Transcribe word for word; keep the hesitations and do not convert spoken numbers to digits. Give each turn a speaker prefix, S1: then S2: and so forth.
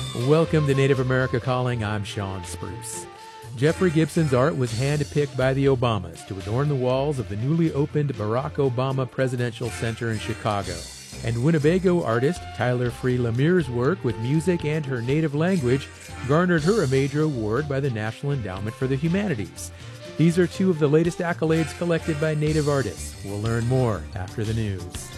S1: Welcome to Native America Calling. I'm Sean Spruce. Jeffrey Gibson's art was hand-picked by the Obamas to adorn the walls of the newly opened Barack Obama Presidential Center in Chicago. And Winnebago artist Tyler Free Lemire's work with music and her native language garnered her a major award by the National Endowment for the Humanities. These are two of the latest accolades collected by Native artists. We'll learn more after the news.